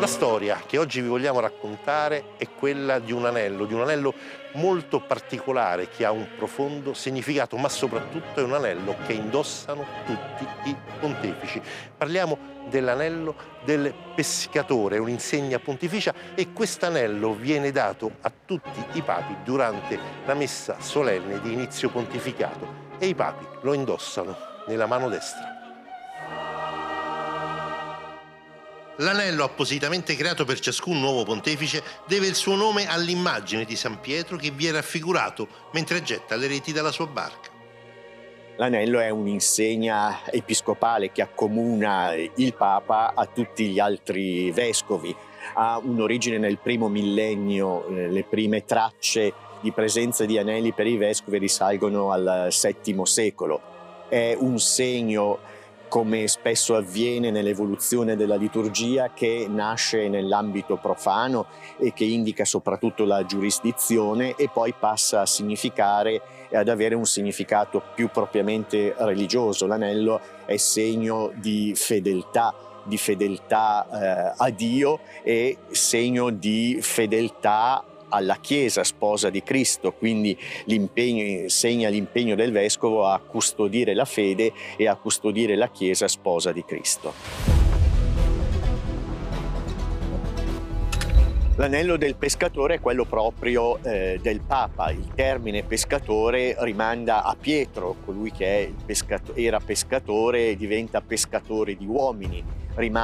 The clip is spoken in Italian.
La storia che oggi vi vogliamo raccontare è quella di un anello molto particolare che ha un profondo significato, ma soprattutto è un anello che indossano tutti i pontefici. Parliamo dell'anello del pescatore, un'insegna pontificia, e quest'anello viene dato a tutti i papi durante la messa solenne di inizio pontificato e i papi lo indossano nella mano destra. L'anello appositamente creato per ciascun nuovo pontefice deve il suo nome all'immagine di San Pietro che vi è raffigurato mentre getta le reti dalla sua barca. L'anello è un'insegna episcopale che accomuna il Papa a tutti gli altri vescovi. Ha un'origine nel primo millennio, le prime tracce di presenza di anelli per i vescovi risalgono al VII secolo. È un segno, come spesso avviene nell'evoluzione della liturgia, che nasce nell'ambito profano e che indica soprattutto la giurisdizione e poi passa a significare e ad avere un significato più propriamente religioso. L'anello è segno di fedeltà a Dio e segno di fedeltà alla Chiesa, sposa di Cristo, quindi segna l'impegno del Vescovo a custodire la fede e a custodire la Chiesa, sposa di Cristo. L'anello del pescatore è quello proprio del Papa. Il termine pescatore rimanda a Pietro, colui che era pescatore e diventa pescatore di uomini.